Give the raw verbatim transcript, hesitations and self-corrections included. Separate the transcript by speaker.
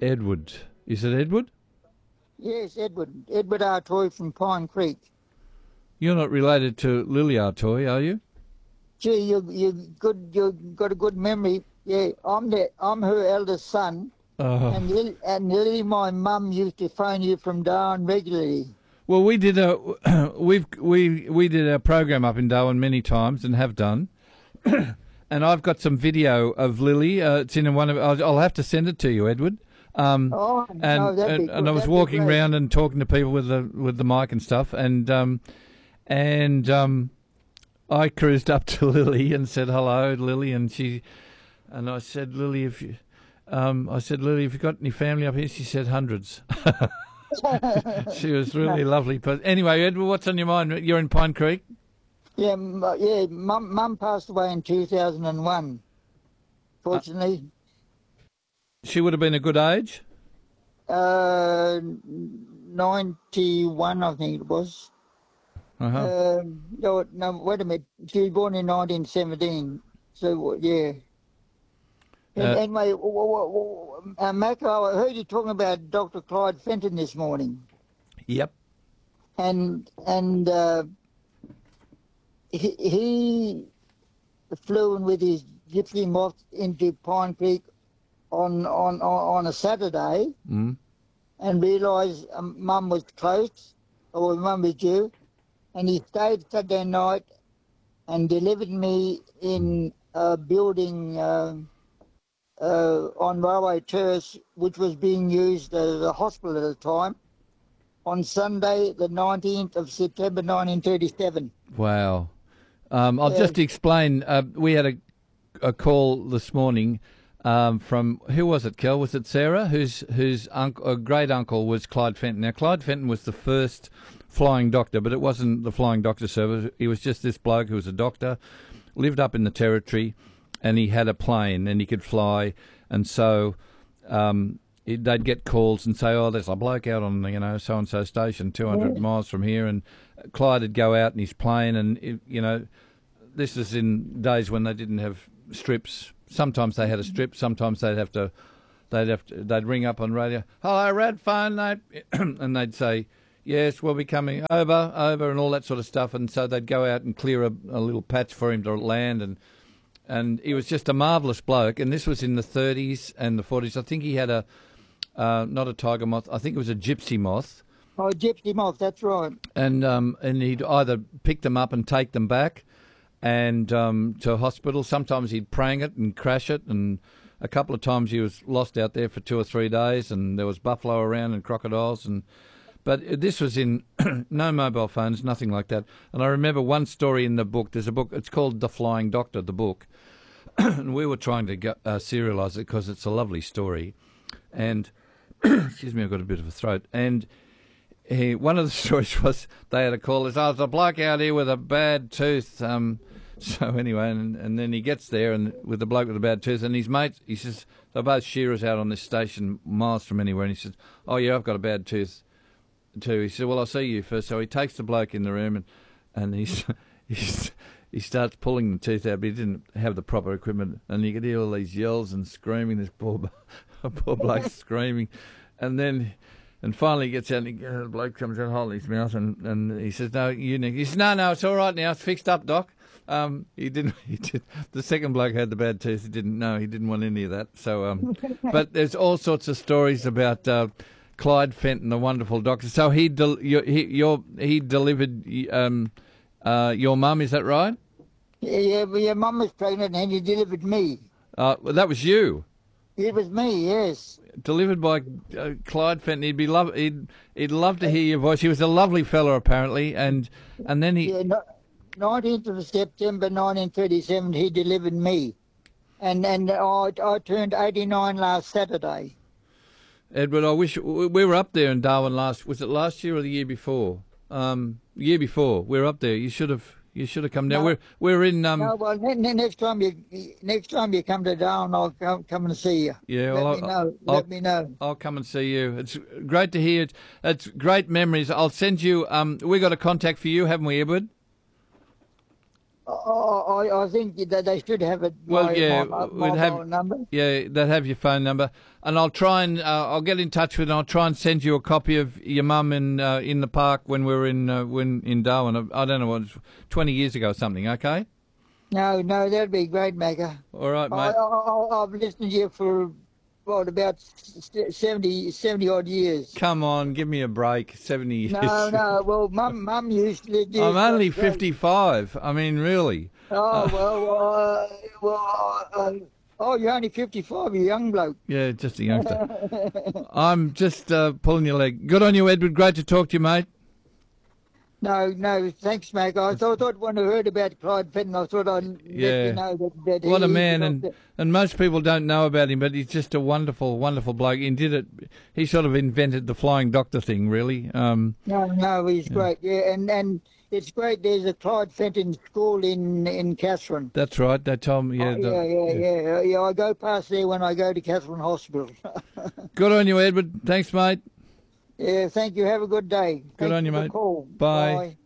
Speaker 1: Edward. Is it Edward?
Speaker 2: Yes, Edward. Edward Artoy from Pine Creek.
Speaker 1: You're not related to Lily Artoy, are you?
Speaker 2: Gee, you you good. You got a good memory. Yeah, I'm the I'm her eldest son,
Speaker 1: Oh.
Speaker 2: and Lily, and Lily, my mum used to phone you from Darwin regularly.
Speaker 1: Well, we did a we've we we did a program up in Darwin many times and have done, and I've got some video of Lily. Uh, it's in one of. I'll, I'll have to send it to you, Edward. Um,
Speaker 2: Oh,
Speaker 1: and
Speaker 2: no, that'd be
Speaker 1: and,
Speaker 2: good.
Speaker 1: and I was
Speaker 2: That'd be
Speaker 1: walking
Speaker 2: great.
Speaker 1: around and talking to people with the with the mic and stuff, and um, and um, I cruised up to Lily and said hello, Lily, and she, and I said, Lily, if you, um, I said, Lily, have you got any family up here? She said hundreds. She was really lovely. But anyway, Edward, what's on your mind? You're in Pine Creek.
Speaker 2: Yeah, m- yeah. Mum, mum passed away in two thousand one. Fortunately,
Speaker 1: She would have been a good age.
Speaker 2: uh, ninety-one, I think it was.
Speaker 1: Uh-huh.
Speaker 2: Um, no, no, wait a minute. She was born in nineteen seventeen. So yeah. And,
Speaker 1: Uh,
Speaker 2: anyway, w- w- w- uh, Mako, I heard you talking about Doctor Clyde Fenton this morning,
Speaker 1: Yep.
Speaker 2: and and uh, he, he flew in with his gypsy moth into Pine Creek on on on, on a Saturday,
Speaker 1: Mm.
Speaker 2: and realised um, Mum was close, or Mum was due, and he stayed Saturday night and delivered me in a building uh, uh, on Railway Terrace, which was being used as a hospital at the time, on Sunday, the nineteenth of September, nineteen thirty-seven.
Speaker 1: Wow. Um, I'll
Speaker 2: Yeah.
Speaker 1: just explain. Uh, we had a, a call this morning um, from, who was it, Kel? Was it Sarah? Whose whose uncle, uh, great uncle was Clyde Fenton. Now, Clyde Fenton was the first flying doctor, but it wasn't the flying doctor service. He was just this bloke who was a doctor, lived up in the Territory, and he had a plane and he could fly. And so um, it, they'd get calls and say, oh, there's a bloke out on, you know, so-and-so station two hundred miles from here. And Clyde would go out in his plane and, it, you know, this is in days when they didn't have strips. Sometimes they had a strip. Sometimes they'd have to, they'd have to, they'd ring up on radio. Hello, Rad phone, mate, and they'd say, yes, we'll be coming over, over, and all that sort of stuff. And so they'd go out and clear a, a little patch for him to land, and and he was just a marvellous bloke. And this was in the thirties and the forties. I think he had a uh, not a tiger moth. I think it was a gypsy moth.
Speaker 2: Oh, gypsy moth, that's right.
Speaker 1: And um, and he'd either pick them up and take them back, and um, to hospital. Sometimes he'd prang it and crash it, and a couple of times he was lost out there for two or three days, and there was buffalo around and crocodiles. And but this was in no mobile phones, nothing like that. And I remember one story in the book. There's a book. It's called The Flying Doctor, the book, and we were trying to get, uh, serialise it because it's a lovely story. And excuse me, I've got a bit of a throat. And he, one of the stories was they had a call. There's, oh, there's a bloke out here with a bad tooth. Um, so anyway, and, and then he gets there and with the bloke with a bad tooth, and his mate, he says, they're both shearers out on this station miles from anywhere, and he says, oh yeah, I've got a bad tooth too. He said, well, I'll see you first. So he takes the bloke in the room, and and he's, he's he starts pulling the tooth out, but he didn't have the proper equipment, and you could hear all these yells and screaming. This poor poor bloke screaming, and then. And finally he gets out, and he, uh, the bloke comes out holding his mouth, and, and he says, no, you need. He says, no, no, it's all right now. It's fixed up, Doc. Um, he didn't. He did. The second bloke had the bad tooth. He didn't know. He didn't want any of that. So, um, but there's all sorts of stories about uh, Clyde Fenton, the wonderful doctor. So he, del- you, he, your, he delivered um, uh, your mum. Is that right?
Speaker 2: Yeah, yeah, well, your mum was pregnant and he delivered me.
Speaker 1: Uh, well, that was you.
Speaker 2: It was me, yes.
Speaker 1: Delivered by uh, Clyde Fenton. He'd be love. He'd he'd love to hear your voice. He was a lovely fellow, apparently, and and then he.
Speaker 2: Yeah, no, nineteenth of September, nineteen thirty-seven, he delivered me, and and I I turned eighty-nine last Saturday.
Speaker 1: Edward, I wish we were up there in Darwin last. Was it last year or the year before? Um, year before. We were up there. You should have. You should have come down.
Speaker 2: No.
Speaker 1: We're we're in. Um,
Speaker 2: No, well, ne- ne- next time you next time you come to Darwin, I'll come, come and see you.
Speaker 1: Yeah,
Speaker 2: let
Speaker 1: well,
Speaker 2: me
Speaker 1: I'll-
Speaker 2: know.
Speaker 1: I'll-
Speaker 2: Let me know.
Speaker 1: I'll come and see you. It's great to hear. It's, it's great memories. I'll send you. Um, we got a contact for you, haven't we, Edward?
Speaker 2: I, I, I think that they should have it.
Speaker 1: Well,
Speaker 2: my,
Speaker 1: yeah,
Speaker 2: my,
Speaker 1: we'd
Speaker 2: mobile
Speaker 1: have
Speaker 2: number.
Speaker 1: yeah, they'd have your phone number, and I'll try and uh, I'll get in touch with, and I'll try and send you a copy of your mum in uh, in the park when we were in uh, when in Darwin. I don't know what, twenty years ago or something. Okay.
Speaker 2: No, no, that'd be great, Macca.
Speaker 1: All right,
Speaker 2: I,
Speaker 1: mate.
Speaker 2: I, I, I've listened to you for what about seventy, seventy odd years.
Speaker 1: Come on, give me a break. Seventy years.
Speaker 2: No, no. Well, mum, mum used to do.
Speaker 1: I'm only
Speaker 2: great.
Speaker 1: fifty-five. I mean, really.
Speaker 2: Oh well, uh, well. Uh, oh, you're only fifty-five. You're a young bloke.
Speaker 1: Yeah, just a youngster. I'm just uh, pulling your leg. Good on you, Edward. Great to talk to you, mate.
Speaker 2: No, no, thanks, Mac. I thought, thought when I heard about Clyde Fenton, I thought I'd
Speaker 1: Yeah.
Speaker 2: let you know that, that
Speaker 1: What
Speaker 2: he
Speaker 1: a
Speaker 2: is
Speaker 1: man,
Speaker 2: the
Speaker 1: and
Speaker 2: doctor.
Speaker 1: and most people don't know about him, but he's just a wonderful, wonderful bloke. He did it. He sort of invented the flying doctor thing, really. Um,
Speaker 2: No, no, he's great. Yeah, and and it's great. There's a Clyde Fenton school in in Catherine.
Speaker 1: that's right. They told me. Yeah,
Speaker 2: Oh,
Speaker 1: the-
Speaker 2: yeah, yeah, yeah, yeah. I go past there when I go to Catherine Hospital.
Speaker 1: Good on you, Edward. Thanks, mate.
Speaker 2: Yeah, thank you. Have a good day.
Speaker 1: Good
Speaker 2: Thanks
Speaker 1: on you,
Speaker 2: for the
Speaker 1: mate.
Speaker 2: call.
Speaker 1: Bye.
Speaker 2: Bye.